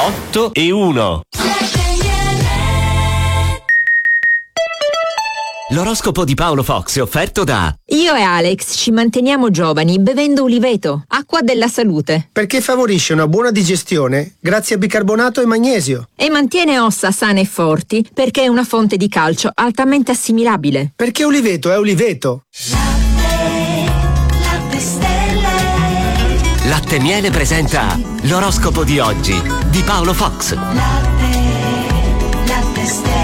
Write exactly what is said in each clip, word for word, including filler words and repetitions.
otto e uno. L'oroscopo di Paolo Fox è offerto da... Io e Alex ci manteniamo giovani bevendo uliveto, acqua della salute. Perché favorisce una buona digestione grazie a bicarbonato e magnesio. E mantiene ossa sane e forti perché è una fonte di calcio altamente assimilabile. Perché uliveto è uliveto. Latte, latte stelle. Latte Miele presenta l'oroscopo di oggi di Paolo Fox. Latte, latte stelle.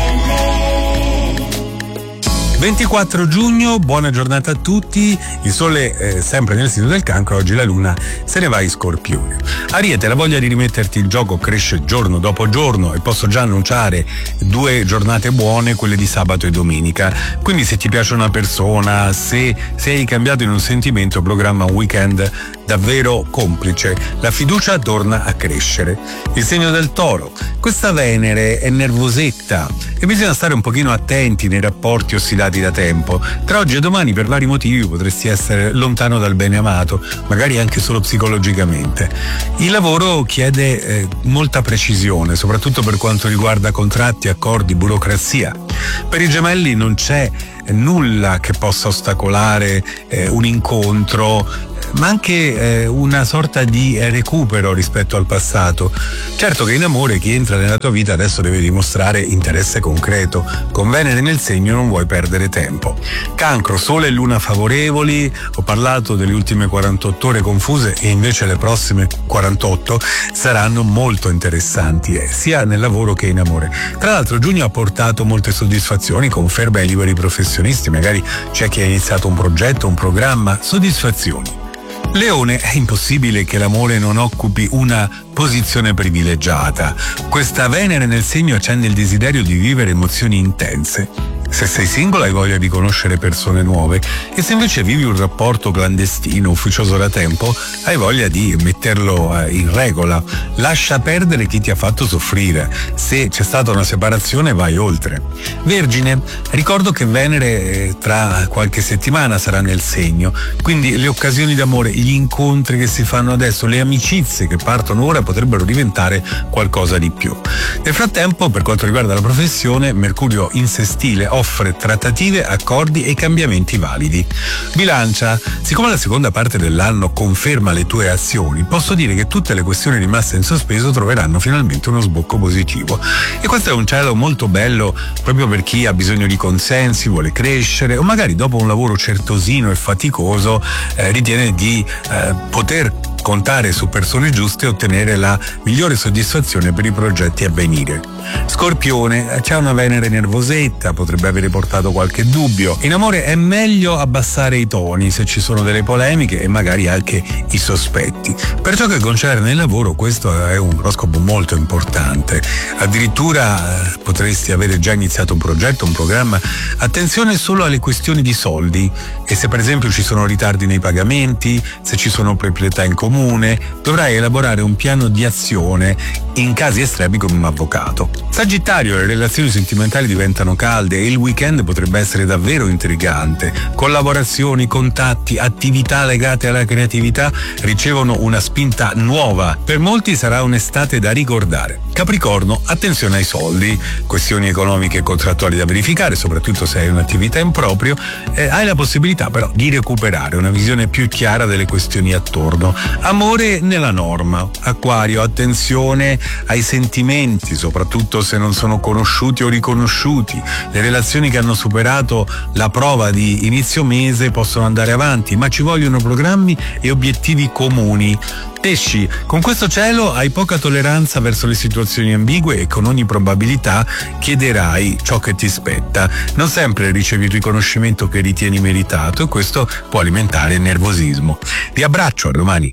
ventiquattro giugno, buona giornata a tutti. Il sole è sempre nel segno del Cancro, oggi la luna se ne va in Scorpione. Ariete, la voglia di rimetterti in gioco cresce giorno dopo giorno e posso già annunciare due giornate buone, quelle di sabato e domenica. Quindi se ti piace una persona, se sei cambiato in un sentimento, programma un weekend davvero complice. La fiducia torna a crescere. Il segno del Toro, questa Venere è nervosetta e bisogna stare un pochino attenti nei rapporti ossidati da tempo. Tra oggi e domani per vari motivi potresti essere lontano dal bene amato, magari anche solo psicologicamente. Il lavoro chiede eh, molta precisione, soprattutto per quanto riguarda contratti, accordi, burocrazia. Per i Gemelli non c'è nulla che possa ostacolare eh, un incontro, ma anche eh, una sorta di recupero rispetto al passato. Certo che in amore chi entra nella tua vita adesso deve dimostrare interesse concreto. Con Venere nel segno non vuoi perdere tempo. Cancro, Sole e Luna favorevoli. Ho parlato delle ultime quarantotto ore confuse e invece le prossime quarantotto saranno molto interessanti, eh, sia nel lavoro che in amore. Tra l'altro giugno ha portato molte soddisfazioni, conferma ai liberi professionisti, magari c'è chi ha iniziato un progetto, un programma, soddisfazioni. Leone, è impossibile che l'amore non occupi una posizione privilegiata. Questa Venere nel segno accende il desiderio di vivere emozioni intense. Se sei single hai voglia di conoscere persone nuove e se invece vivi un rapporto clandestino, ufficioso da tempo, hai voglia di metterlo in regola. Lascia perdere chi ti ha fatto soffrire. Se c'è stata una separazione vai oltre. Vergine, ricordo che Venere tra qualche settimana sarà nel segno, quindi le occasioni d'amore, gli incontri che si fanno adesso, le amicizie che partono ora potrebbero diventare qualcosa di più. Nel frattempo, per quanto riguarda la professione, Mercurio in sestile offre trattative, accordi e cambiamenti validi. Bilancia, siccome la seconda parte dell'anno conferma le tue azioni, posso dire che tutte le questioni rimaste in sospeso troveranno finalmente uno sbocco positivo. E questo è un cielo molto bello proprio per chi ha bisogno di consensi, vuole crescere o magari dopo un lavoro certosino e faticoso eh, ritiene di eh, poter contare su persone giuste e ottenere la migliore soddisfazione per i progetti a venire. Scorpione, c'è una Venere nervosetta, potrebbe avere portato qualche dubbio. In amore è meglio abbassare i toni se ci sono delle polemiche e magari anche i sospetti. Per ciò che concerne il lavoro, questo è un oroscopo molto importante. Addirittura eh, potresti avere già iniziato un progetto, un programma. Attenzione solo alle questioni di soldi e se per esempio ci sono ritardi nei pagamenti, se ci sono proprietà in comune, dovrai elaborare un piano di azione in casi estremi con un avvocato. Sagittario, le relazioni sentimentali diventano calde e il weekend potrebbe essere davvero intrigante. Collaborazioni, contatti, attività legate alla creatività ricevono una spinta nuova. Per molti sarà un'estate da ricordare. Capricorno, attenzione ai soldi, questioni economiche e contrattuali da verificare, soprattutto se hai un'attività in proprio, eh, hai la possibilità però di recuperare una visione più chiara delle questioni attorno. Amore nella norma. Acquario, attenzione ai sentimenti, soprattutto se non sono conosciuti o riconosciuti. Le relazioni che hanno superato la prova di inizio mese possono andare avanti, ma ci vogliono programmi e obiettivi comuni. Pesci, con questo cielo hai poca tolleranza verso le situazioni ambigue e con ogni probabilità chiederai ciò che ti spetta. Non sempre ricevi il riconoscimento che ritieni meritato e questo può alimentare il nervosismo. Ti abbraccio, a domani.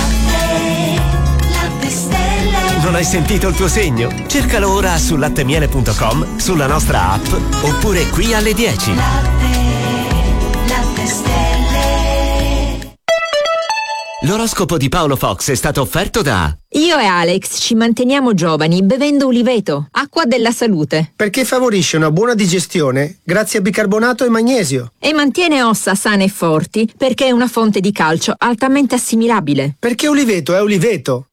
Non hai sentito il tuo segno? Cercalo ora su lattemiele punto com, sulla nostra app oppure qui alle dieci. Latte, latte stelle. L'oroscopo di Paolo Fox è stato offerto da... Io e Alex ci manteniamo giovani bevendo uliveto, acqua della salute. Perché favorisce una buona digestione grazie a bicarbonato e magnesio. E mantiene ossa sane e forti perché è una fonte di calcio altamente assimilabile. Perché uliveto è uliveto.